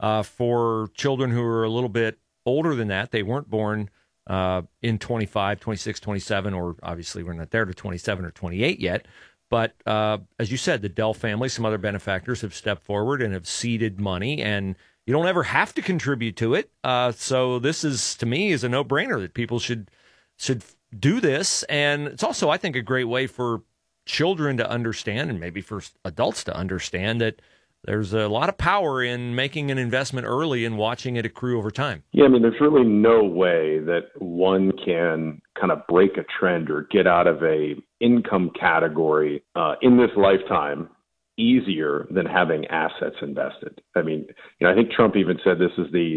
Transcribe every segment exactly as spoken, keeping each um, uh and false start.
Uh, for children who are a little bit older than that, they weren't born uh, in twenty-five, twenty-six, twenty-seven, or obviously we're not there to twenty-seven or twenty-eight yet. But uh, as you said, the Dell family, some other benefactors have stepped forward and have seeded money, and you don't ever have to contribute to it. Uh, so this is, to me, is a no-brainer that people should should do this. And it's also, I think, a great way for children to understand, and maybe for adults to understand, that there's a lot of power in making an investment early and watching it accrue over time. Yeah, I mean, there's really no way that one can kind of break a trend or get out of a income category uh, in this lifetime easier than having assets invested. I mean, you know, I think Trump even said this is the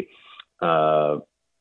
uh,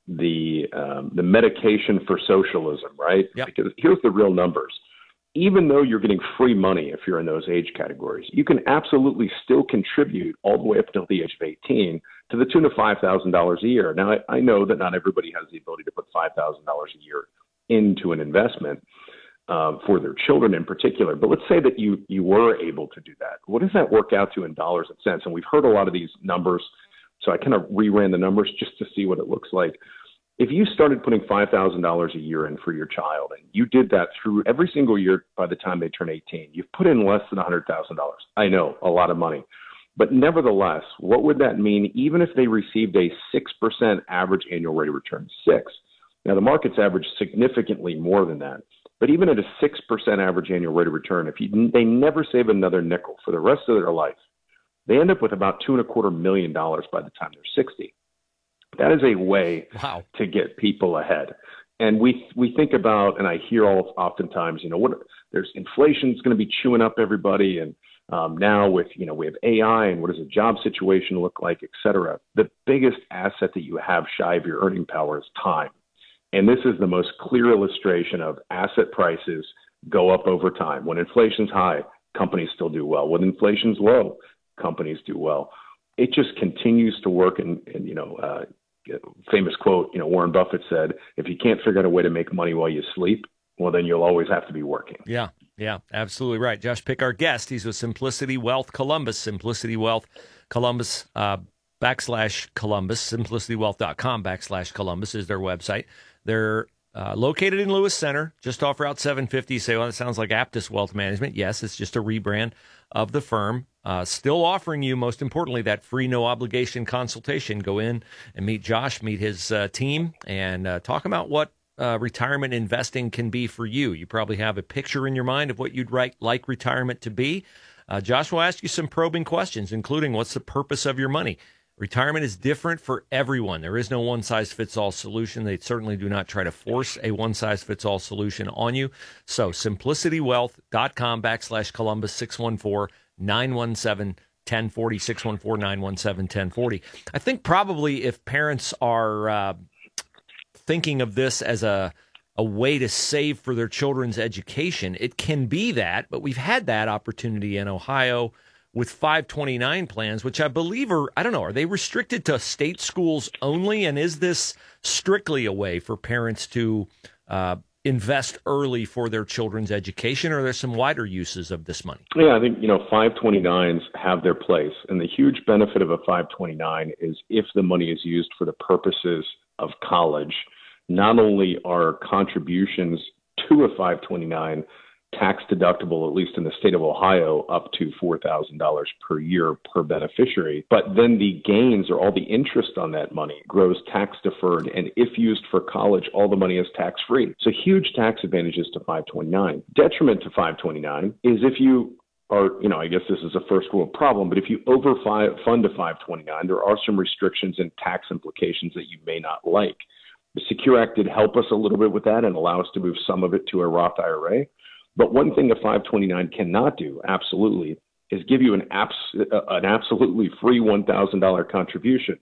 the um, the medication for socialism, right? Yep. Because here's the real numbers. Even though you're getting free money if you're in those age categories, you can absolutely still contribute all the way up until the age of eighteen to the tune of five thousand dollars a year. Now, I, I know that not everybody has the ability to put five thousand dollars a year into an investment um, for their children in particular, but let's say that you, you were able to do that. What does that work out to in dollars and cents? And we've heard a lot of these numbers, so I kind of reran the numbers just to see what it looks like. If you started putting five thousand dollars a year in for your child, and you did that through every single year by the time they turn eighteen, you've put in less than one hundred thousand dollars. I know, a lot of money. But nevertheless, what would that mean even if they received a six percent average annual rate of return? Six. Now, the market's average significantly more than that. But even at a six percent average annual rate of return, if you, they never save another nickel for the rest of their life, they end up with about two and a quarter million dollars by the time they're sixty. That is a way wow. to get people ahead. And we we think about, and I hear all oftentimes, you know, what there's inflation's going to be chewing up everybody, and um, now with you know we have A I, and what does a job situation look like, et cetera. The biggest asset that you have shy of your earning power is time, and this is the most clear illustration of asset prices go up over time. When inflation's high, companies still do well. When inflation's low, companies do well. It just continues to work, and, and you know. Uh, famous quote, you know, Warren Buffett said, if you can't figure out a way to make money while you sleep, well, then you'll always have to be working. Yeah, yeah, absolutely right. Josh Pick, our guest. He's with Simplicity Wealth Columbus, Simplicity Wealth Columbus, uh, backslash Columbus, simplicitywealth.com backslash Columbus is their website. They're uh, located in Lewis Center, just off Route seven fifty. You say, well, that sounds like Aptus Wealth Management. Yes, it's just a rebrand of the firm. Uh, still offering you, most importantly, that free, no-obligation consultation. Go in and meet Josh, meet his uh, team, and uh, talk about what uh, retirement investing can be for you. You probably have a picture in your mind of what you'd like, like retirement to be. Uh, Josh will ask you some probing questions, including what's the purpose of your money. Retirement is different for everyone. There is no one-size-fits-all solution. They certainly do not try to force a one-size-fits-all solution on you. So simplicitywealth.com backslash Columbus, six one four, nine one seven, one oh four oh, six one four, nine one seven, one oh four oh. I think probably if parents are uh, thinking of this as a a way to save for their children's education, it can be that, but we've had that opportunity in Ohio with five twenty-nine plans, which I believe are, I don't know, are they restricted to state schools only? And is this strictly a way for parents to uh, invest early for their children's education, or are there some wider uses of this money? Yeah, I think, you know, five twenty-nines have their place. And the huge benefit of a five twenty-nine is if the money is used for the purposes of college, not only are contributions to a five twenty-nine tax deductible, at least in the state of Ohio, up to four thousand dollars per year per beneficiary, but then the gains or all the interest on that money grows tax deferred. And if used for college, all the money is tax free. So huge tax advantages to five twenty-nine. Detriment to five twenty-nine is if you are, you know, I guess this is a first world problem, but if you overfund a five twenty-nine, there are some restrictions and tax implications that you may not like. The Secure Act did help us a little bit with that and allow us to move some of it to a Roth I R A. But one thing a five twenty-nine cannot do, absolutely, is give you an, abs- an absolutely free one thousand dollars contribution.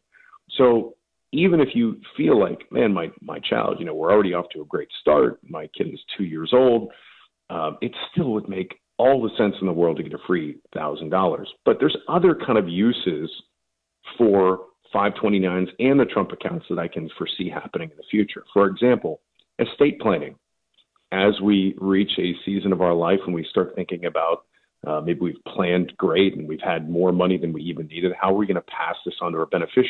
So even if you feel like, man, my, my child, you know, we're already off to a great start. My kid is two years old. Um, it still would make all the sense in the world to get a free one thousand dollars. But there's other kind of uses for five twenty-nines and the Trump accounts that I can foresee happening in the future. For example, estate planning. As we reach a season of our life and we start thinking about uh, maybe we've planned great and we've had more money than we even needed, how are we going to pass this on to our beneficiaries?